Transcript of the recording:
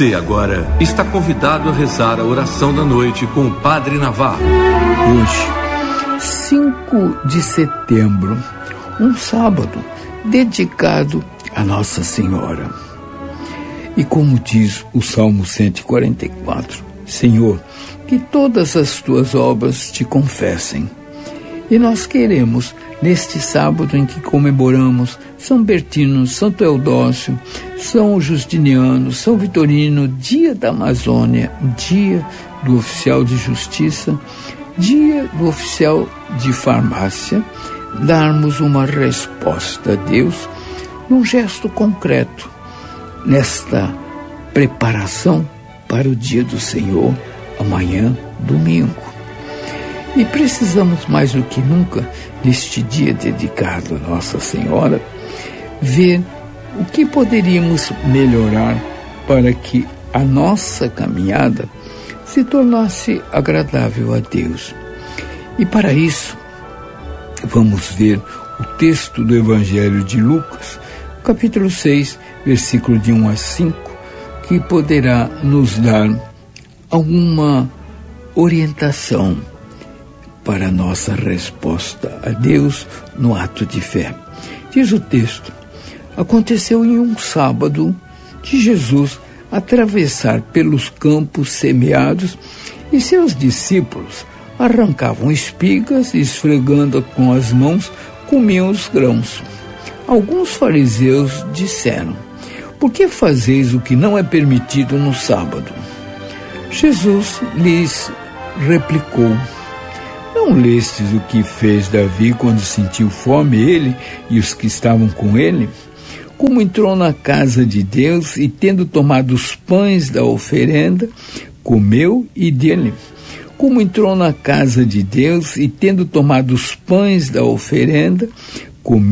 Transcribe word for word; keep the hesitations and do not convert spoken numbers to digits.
Você agora está convidado a rezar a oração da noite com o Padre Navarro. Hoje, cinco de setembro, um sábado dedicado a Nossa Senhora. E como diz o Salmo cento e quarenta e quatro, Senhor, que todas as tuas obras te confessem. E nós queremos, neste sábado em que comemoramos São Bertino, São Teodócio, São Justiniano, São Vitorino, Dia da Amazônia, Dia do Oficial de Justiça, Dia do Oficial de Farmácia, darmos uma resposta a Deus num gesto concreto, nesta preparação para o Dia do Senhor, amanhã, domingo. E precisamos mais do que nunca, neste dia dedicado a Nossa Senhora, ver o que poderíamos melhorar para que a nossa caminhada se tornasse agradável a Deus. E para isso, vamos ver o texto do Evangelho de Lucas, capítulo seis, versículo de um a cinco, que poderá nos dar alguma orientação para a nossa resposta a Deus no ato de fé. Diz o texto: aconteceu em um sábado de Jesus atravessar pelos campos semeados e seus discípulos arrancavam espigas e, esfregando com as mãos, comiam os grãos. Alguns fariseus disseram: por que fazeis o que não é permitido no sábado? Jesus lhes replicou: não lestes o que fez Davi quando sentiu fome, ele e os que estavam com ele? Como entrou na casa de Deus e, tendo tomado os pães da oferenda, comeu e dele. Como entrou na casa de Deus e, tendo tomado os pães da oferenda, comeu